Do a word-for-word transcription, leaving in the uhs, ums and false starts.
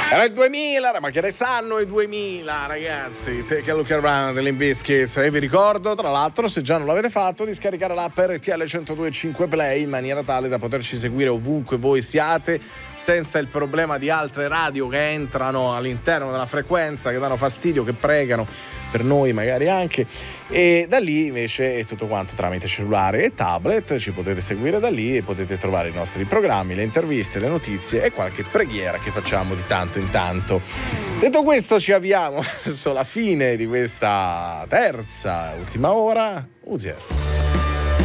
Era il duemila, ma che ne sanno i duemila, ragazzi? Take a look around, Limp Bizkit. E vi ricordo, tra l'altro, se già non l'avete fatto, di scaricare l'app R T L centodue e cinque Play in maniera tale da poterci seguire ovunque voi siate, senza il problema di altre radio che entrano all'interno della frequenza, che danno fastidio, che pregano, per noi magari anche. E da lì invece è tutto quanto tramite cellulare e tablet, ci potete seguire da lì e potete trovare i nostri programmi, le interviste, le notizie e qualche preghiera che facciamo di tanto in tanto. Detto questo, ci avviamo verso la fine di questa terza ultima ora. Uzier.